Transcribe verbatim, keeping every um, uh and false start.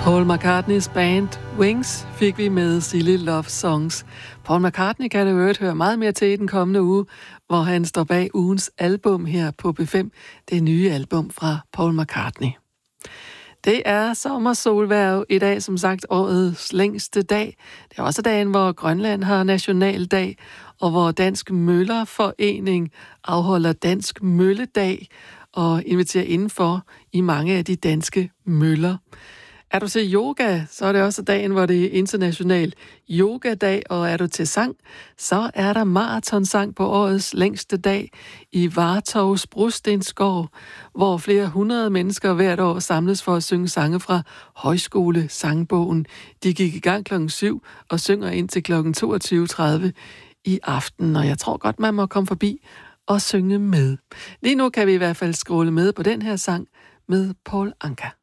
Paul McCartneys band Wings fik vi med Silly Love Songs. Paul McCartney kan det øvrigt høre meget mere til i den kommende uge, hvor han står bag ugens album her på B fem, det nye album fra Paul McCartney. Det er sommersolværv i dag, som sagt, årets længste dag. Det er også dagen, hvor Grønland har nationaldag, og hvor Dansk Møllerforening afholder Dansk Mølledag og inviterer indenfor i mange af de danske møller. Er du til yoga, så er det også dagen, hvor det er international yogadag, og er du til sang, så er der maratonsang på årets længste dag i Vartovs Brostensgård, hvor flere hundrede mennesker hvert år samles for at synge sange fra Højskole-sangbogen. De gik i gang klokken syv og synger ind til klokken toogtyve tredive i aften, og jeg tror godt, man må komme forbi og synge med. Lige nu kan vi i hvert fald scrolle med på den her sang med Paul Anka.